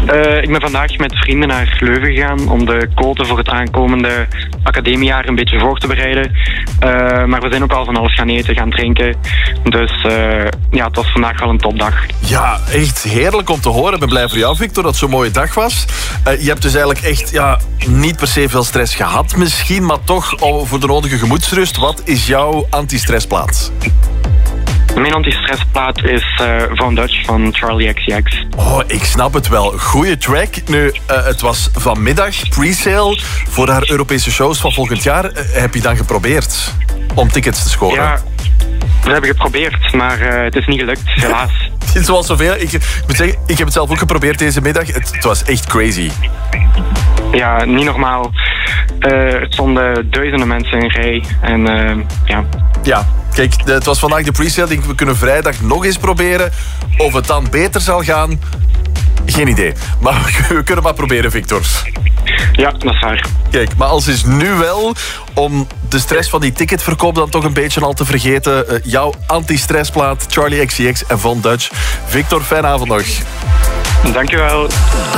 Ik ben vandaag met vrienden naar Leuven gegaan om de quote voor het aankomende academiejaar een beetje voor te bereiden. Maar we zijn ook al van alles gaan eten, gaan drinken. Dus het was vandaag wel een topdag. Ja, echt heerlijk om te horen. Ik ben blij voor jou, Victor, dat het zo'n mooie dag was. Je hebt dus eigenlijk echt niet per se veel stress gehad misschien, maar toch voor de nodige gemoedsrust. Wat is jouw anti-stressplaat? Mijn anti-stressplaat is Von Dutch van Charlie XCX. Oh, ik snap het wel. Goeie track. Nu, het was vanmiddag pre-sale voor haar Europese shows van volgend jaar. Heb je dan geprobeerd om tickets te scoren? Ja, we hebben geprobeerd, maar het is niet gelukt, helaas. Het is wel zoveel. Ik moet zeggen, ik heb het zelf ook geprobeerd deze middag. Het was echt crazy. Ja, niet normaal. Er stonden duizenden mensen in rij. En Ja, kijk, het was vandaag de pre-sale. Ik denk, we kunnen vrijdag nog eens proberen. Of het dan beter zal gaan, geen idee. Maar we kunnen maar proberen, Victor. Ja, dat is waar. Kijk, maar als is nu wel, om de stress van die ticketverkoop dan toch een beetje al te vergeten, jouw anti-stressplaat, Charlie XCX en Von Dutch. Victor, fijne avond nog. Dankjewel.